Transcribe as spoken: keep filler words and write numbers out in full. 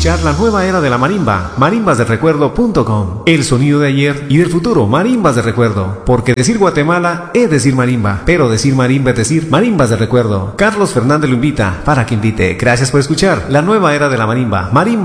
escuchar la nueva era de la marimba, marimbas del recuerdo punto com. El sonido de ayer y del futuro, marimbas de recuerdo. Porque decir Guatemala es decir marimba, pero decir marimba es decir marimbas de recuerdo. Carlos Fernández lo invita para que invite. Gracias por escuchar la nueva era de la marimba, marimbas